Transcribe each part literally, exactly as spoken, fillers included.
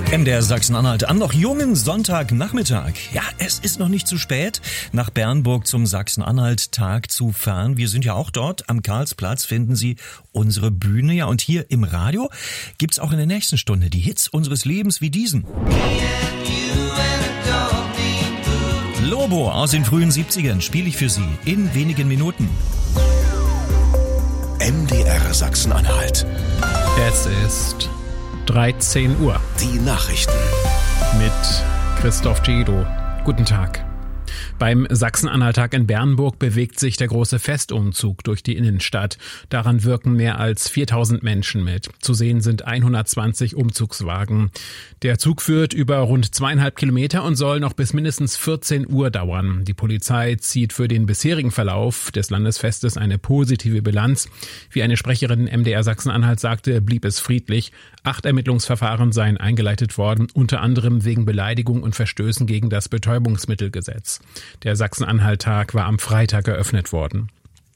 M D R Sachsen-Anhalt am noch jungen Sonntagnachmittag. Ja, es ist noch nicht zu spät, nach Bernburg zum Sachsen-Anhalt-Tag zu fahren. Wir sind ja auch dort. Am Karlsplatz finden Sie unsere Bühne. Ja, und hier im Radio gibt's auch in der nächsten Stunde die Hits unseres Lebens wie diesen. Lobo aus den frühen siebzigern spiele ich für Sie in wenigen Minuten. M D R Sachsen-Anhalt. Es ist dreizehn Uhr. Die Nachrichten Mit Christoph Cedo. Guten Tag. Beim Sachsen-Anhalt-Tag in Bernburg bewegt sich der große Festumzug durch die Innenstadt. Daran wirken mehr als viertausend Menschen mit. Zu sehen sind hundertzwanzig Umzugswagen. Der Zug führt über rund zweieinhalb Kilometer und soll noch bis mindestens vierzehn Uhr dauern. Die Polizei zieht für den bisherigen Verlauf des Landesfestes eine positive Bilanz. Wie eine Sprecherin M D R Sachsen-Anhalt sagte, blieb es friedlich. Acht Ermittlungsverfahren seien eingeleitet worden, unter anderem wegen Beleidigung und Verstößen gegen das Betäubungsmittelgesetz. Der Sachsen-Anhalt-Tag war am Freitag eröffnet worden.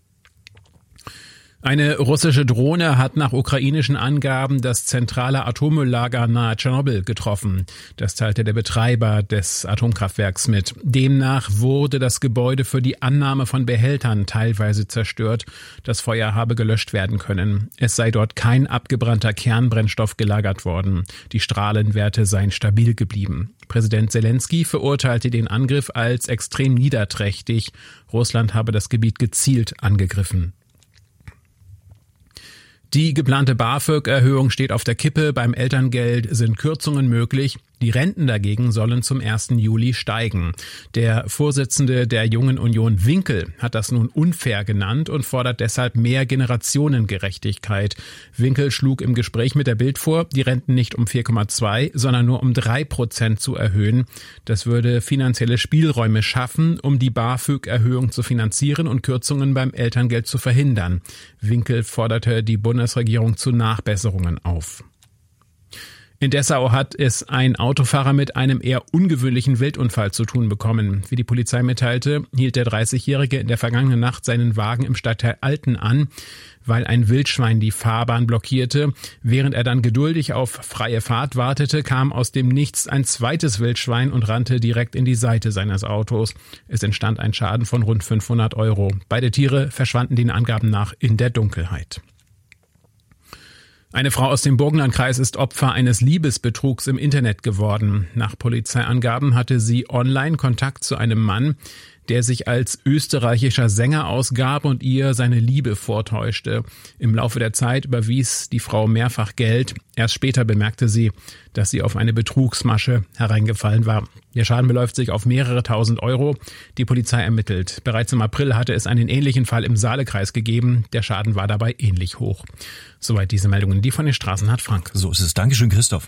Eine russische Drohne hat nach ukrainischen Angaben das zentrale Atommülllager nahe Tschernobyl getroffen. Das teilte der Betreiber des Atomkraftwerks mit. Demnach wurde das Gebäude für die Annahme von Behältern teilweise zerstört. Das Feuer habe gelöscht werden können. Es sei dort kein abgebrannter Kernbrennstoff gelagert worden. Die Strahlenwerte seien stabil geblieben. Präsident Zelensky verurteilte den Angriff als extrem niederträchtig. Russland habe das Gebiet gezielt angegriffen. Die geplante BAföG-Erhöhung steht auf der Kippe. Beim Elterngeld sind Kürzungen möglich. Die Renten dagegen sollen zum ersten Juli steigen. Der Vorsitzende der Jungen Union Winkel hat das nun unfair genannt und fordert deshalb mehr Generationengerechtigkeit. Winkel schlug im Gespräch mit der Bild vor, die Renten nicht um vier Komma zwei, sondern nur um drei Prozent zu erhöhen. Das würde finanzielle Spielräume schaffen, um die BAföG-Erhöhung zu finanzieren und Kürzungen beim Elterngeld zu verhindern. Winkel forderte die Bundesregierung zu Nachbesserungen auf. In Dessau hat es ein Autofahrer mit einem eher ungewöhnlichen Wildunfall zu tun bekommen. Wie die Polizei mitteilte, hielt der dreißigjährige in der vergangenen Nacht seinen Wagen im Stadtteil Alten an, weil ein Wildschwein die Fahrbahn blockierte. Während er dann geduldig auf freie Fahrt wartete, kam aus dem Nichts ein zweites Wildschwein und rannte direkt in die Seite seines Autos. Es entstand ein Schaden von rund fünfhundert Euro. Beide Tiere verschwanden den Angaben nach in der Dunkelheit. Eine Frau aus dem Burgenlandkreis ist Opfer eines Liebesbetrugs im Internet geworden. Nach Polizeiangaben hatte sie online Kontakt zu einem Mann, der sich als österreichischer Sänger ausgab und ihr seine Liebe vortäuschte. Im Laufe der Zeit überwies die Frau mehrfach Geld. Erst später bemerkte sie, dass sie auf eine Betrugsmasche hereingefallen war. Ihr Schaden beläuft sich auf mehrere tausend Euro. Die Polizei ermittelt. Bereits im April hatte es einen ähnlichen Fall im Saalekreis gegeben. Der Schaden war dabei ähnlich hoch. Soweit diese Meldungen. Die von den Straßen hat Frank. So ist es. Dankeschön, Christoph.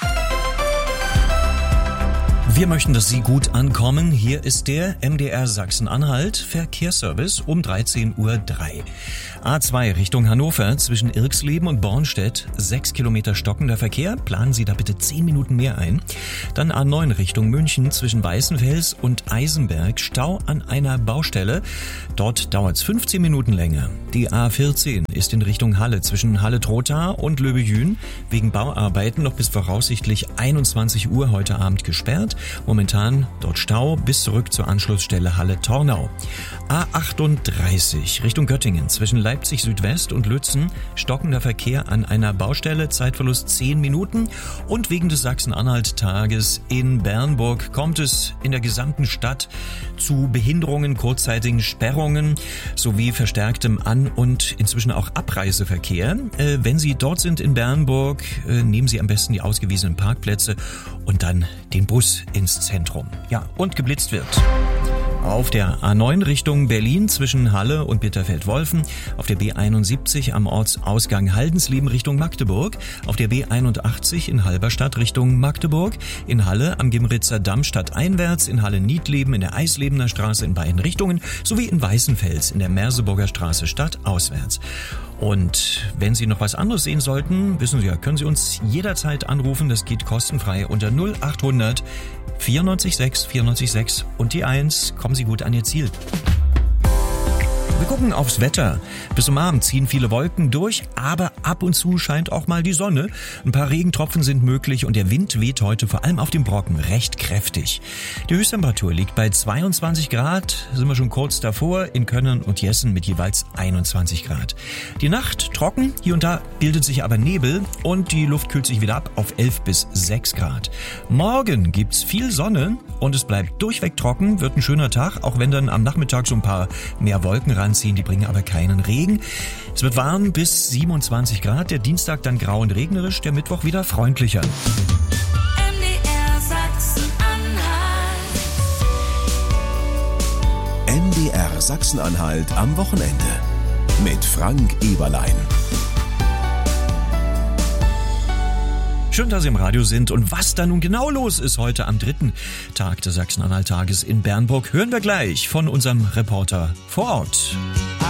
Wir möchten, dass Sie gut ankommen. Hier ist der M D R Sachsen-Anhalt Verkehrsservice um dreizehn Uhr drei. A zwei Richtung Hannover zwischen Irxleben und Bornstedt, sechs Kilometer stockender Verkehr. Planen Sie da bitte zehn Minuten mehr ein. Dann A neun Richtung München zwischen Weißenfels und Eisenberg, Stau an einer Baustelle. Dort dauert es fünfzehn Minuten länger. Die A vierzehn ist in Richtung Halle zwischen Halle-Trotha und Löbejün wegen Bauarbeiten noch bis voraussichtlich einundzwanzig Uhr heute Abend gesperrt. Momentan dort Stau bis zurück zur Anschlussstelle Halle-Tornau. A achtunddreißig Richtung Göttingen zwischen Leipzig Südwest und Lützen, stockender Verkehr an einer Baustelle, Zeitverlust zehn Minuten. Und wegen des Sachsen-Anhalt-Tages in Bernburg kommt es in der gesamten Stadt zu Behinderungen, kurzzeitigen Sperrungen sowie verstärktem An- und inzwischen auch Abreiseverkehr. Äh, wenn Sie dort sind in Bernburg, äh, nehmen Sie am besten die ausgewiesenen Parkplätze und dann den Bus ins Zentrum. Ja, und geblitzt wird. Auf der A neun Richtung Berlin zwischen Halle und Bitterfeld-Wolfen, auf der B einundsiebzig am Ortsausgang Haldensleben Richtung Magdeburg, auf der B einundachtzig in Halberstadt Richtung Magdeburg, in Halle am Gimritzer Damm stadteinwärts, in Halle-Niedleben in der Eislebener Straße in beiden Richtungen sowie in Weißenfels in der Merseburger Straße stadtauswärts. Und wenn Sie noch was anderes sehen sollten, wissen Sie ja, können Sie uns jederzeit anrufen. Das geht kostenfrei unter null achthundert vierundneunzig sechs vierundneunzig sechs und die eins. Kommen Sie gut an Ihr Ziel. Wir gucken aufs Wetter. Bis zum Abend ziehen viele Wolken durch, aber ab und zu scheint auch mal die Sonne. Ein paar Regentropfen sind möglich und der Wind weht heute vor allem auf dem Brocken recht kräftig. Die Höchsttemperatur liegt bei zweiundzwanzig Grad, sind wir schon kurz davor, in Könnern und Jessen mit jeweils einundzwanzig Grad. Die Nacht trocken, hier und da bildet sich aber Nebel und die Luft kühlt sich wieder ab auf elf bis sechs Grad. Morgen gibt's viel Sonne und es bleibt durchweg trocken, wird ein schöner Tag, auch wenn dann am Nachmittag so ein paar mehr Wolken ranziehen, die bringen aber keinen Regen. Es wird warm bis siebenundzwanzig Grad, der Dienstag dann grau und regnerisch, der Mittwoch wieder freundlicher. M D R Sachsen-Anhalt. M D R Sachsen-Anhalt am Wochenende mit Frank Eberlein. Schön, dass Sie im Radio sind und was da nun genau los ist heute am dritten Tag des Sachsen-Anhalt-Tages in Bernburg, hören wir gleich von unserem Reporter vor Ort.